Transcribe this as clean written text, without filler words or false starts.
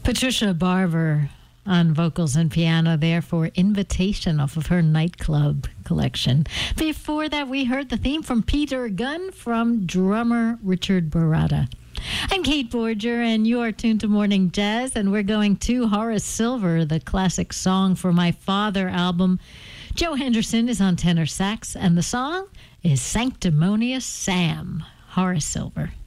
Patricia Barber on vocals and piano there for Invitation off of her Nightclub collection. Before that, we heard the theme from Peter Gunn from drummer Richard Barada. I'm Kate Borger, and you are tuned to Morning Jazz, and we're going to Horace Silver, the classic Song for My Father album. Joe Henderson is on tenor sax, and the song is Sanctimonious Sam. Horace Silver.